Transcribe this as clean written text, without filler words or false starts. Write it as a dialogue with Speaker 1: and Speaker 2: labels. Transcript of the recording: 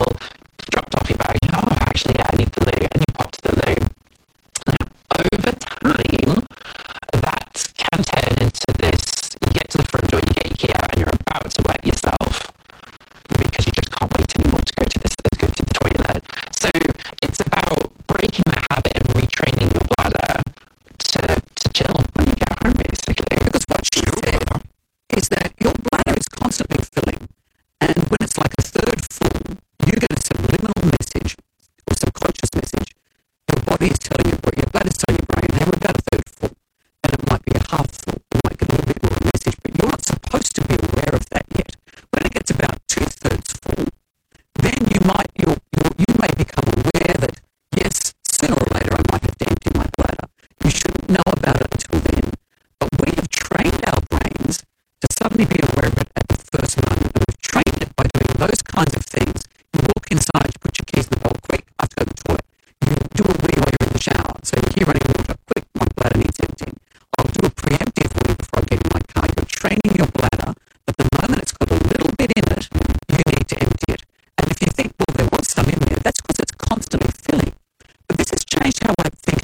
Speaker 1: well, you dropped off your bag, oh, actually, yeah, I need the loo, and you pop to the loo. Now, over time, that can turn into this, you get to the front door, you get your key out, and you're about to wet yourself, because you just can't wait anymore to go to the toilet. So it's about breaking the habit and retraining your bladder to chill when you get home, basically.
Speaker 2: Because what she said is that your bladder is constantly filling, and when it's like a third full, you get a subliminal message or subconscious message. Your body is telling you, your bladder is telling your brain, hey, we're about a third full, and it might be a half full, it might get a little bit more of a message, but you're not supposed to be aware of that yet. When it gets about 2/3 full, then you may become aware that, yes, sooner or later I might have to empty my bladder. You shouldn't know about it until then. But we have trained our brains to suddenly be aware of it at the first moment. And we've trained it by doing those kinds of things. You walk inside, you put your keys in the bell, quick, I have to go to the toilet. You do a wee while you're in the shower. So you hear running water, quick, my bladder needs emptying. I'll do a preemptive wee before I get in my car. You're training your bladder that the moment it's got a little bit in it, you need to empty it. And if you think, well, there was some in there, that's because it's constantly filling. But this has changed how I think